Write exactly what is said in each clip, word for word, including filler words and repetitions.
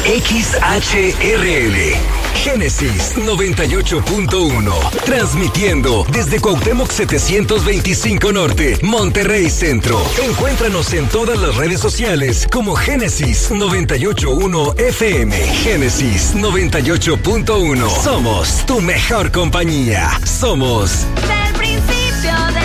X H R L, Génesis noventa y ocho punto uno, transmitiendo desde Cuauhtémoc setecientos veinticinco Norte, Monterrey Centro. Encuéntranos en todas las redes sociales como Génesis noventa y ocho punto uno F M. Génesis noventa y ocho punto uno. Somos tu mejor compañía. Somos del principio de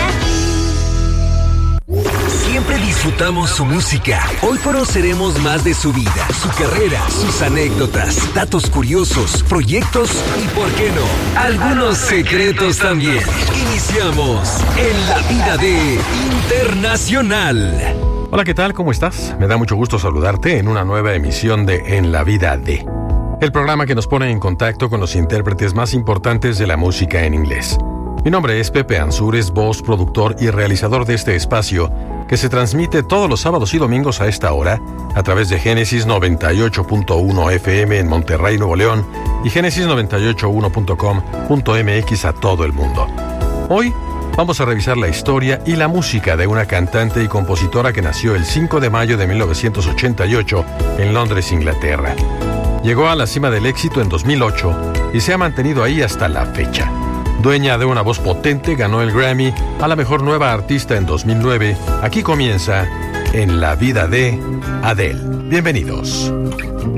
Siempre disfrutamos su música. Hoy conoceremos más de su vida, su carrera, sus anécdotas, datos curiosos, proyectos y, ¿por qué no?, algunos secretos también. Iniciamos En la Vida de Internacional. Hola, ¿qué tal? ¿Cómo estás? Me da mucho gusto saludarte en una nueva emisión de En la Vida de, el programa que nos pone en contacto con los intérpretes más importantes de la música en inglés. Mi nombre es Pepe Ansúrez, voz, productor y realizador de este espacio que se transmite todos los sábados y domingos a esta hora a través de Génesis noventa y ocho punto uno F M en Monterrey, Nuevo León y Génesis noventa y ocho punto uno punto com punto M X a todo el mundo. Hoy vamos a revisar la historia y la música de una cantante y compositora que nació el cinco de mayo de mil novecientos ochenta y ocho en Londres, Inglaterra. Llegó a la cima del éxito en dos mil ocho y se ha mantenido ahí hasta la fecha. Dueña de una voz potente, ganó el Grammy a la mejor nueva artista en dos mil nueve. Aquí comienza En la Vida de Adele. Bienvenidos.